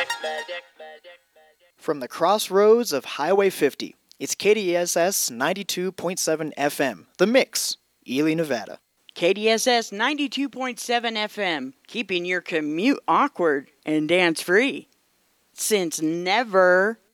From the crossroads of Highway 50, it's KDSS 92.7 FM, The Mix, Ely, Nevada. KDSS 92.7 FM, keeping your commute awkward and dance-free. Since never.